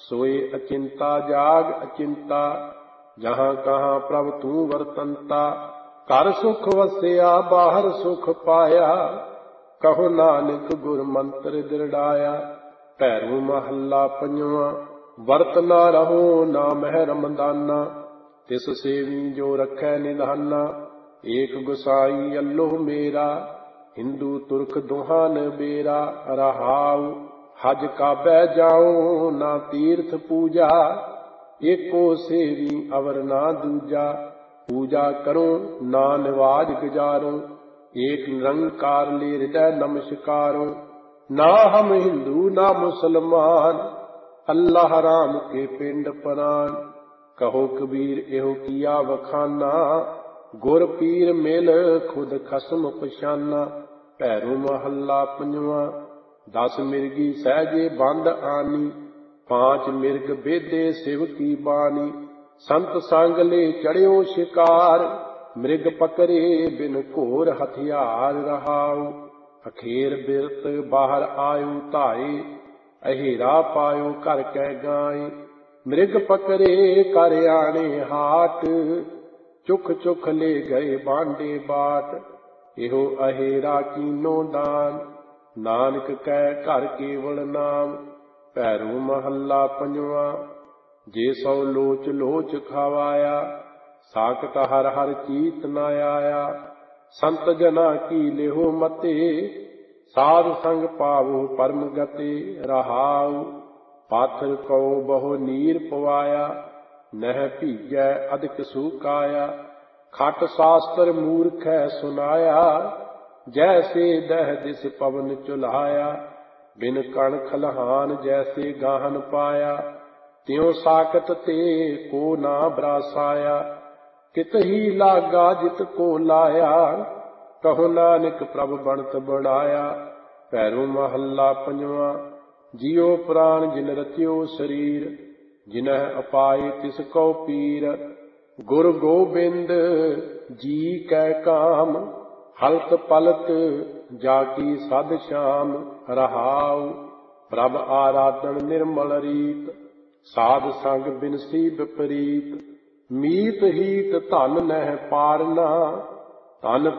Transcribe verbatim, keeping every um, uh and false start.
सोए अचिंता जाग अचिंता, जहाँ कहाँ प्रभ तू वरतंता। कर सुख वसिया बाहर सुख पाया, कहो नानक गुर मंत्र दृढ़ाया। भैरू महला पंजवा, वरत ना रहो ना मह रमदाना। तिस सेवी जो रखै निधाना, एक गुसाई अल्लोह मेरा। हिंदू तुर्क दुहान बेरा, रहाऊ हज काबे जाओ ना तीर्थ पूजा। एको सेवी अवर ना दूजा, पूजा करो ना निवाज गुजारो। एक निरंकार ले हृदय नमस्कारो। ना हम हिंदू ना मुसलमान, अल्लाह राम के पिंड प्राण। कहो कबीर एहो किया वखाना, गुर पीर मिल खुद खसम पछाना। भैरू महला पंजवा, दस मिर्गी सहजे बंद आनी। पांच मिर्ग बेदे शिव की बानी। संत संग ले चढ़ियो शिकार, मृग पकड़े बिन घोर हथियार। रहाऊ अखेर बिरत बाहर आयो धाए, अहेरा पायो कर कै गाय। मृग पकड़े कर आने हाट, चुख चुख ले गए बांडे बाट। एहो अहेरा कीनो दान, नानक कै घर केवल नाम। भैरू महला पंजवा, जे सौ लोच लोच खावाया, साकट हर हर चीत न आया। संत जना की लेहो मते, साध संग पावो परम गते। रहाऊ पाथर को बहु नीर पवाया, नह भीजै अधिक सुकाया। खट शास्त्र मूर्ख है सुनाया, जैसे दह दिस पवन चुलाया। बिन कण खलहान जैसे गाहन पाया, त्यों साकत ते को ना बरासाया। कित ही लागा जित को लाया, कहो नानक प्रभ बनत बढ़ाया। भैरू महला पंजवा, जियो प्राण जिन रचियो शरीर, जिनह अपाए तिस को पीर। गुर गोबिंद जी कै काम, हलत पलत जाकी सद श्याम। रहाऊ प्रभ आराधन निर्मल रीत, साध संग बिनसी विपरीत। मीत हीत धन नह पारना, तन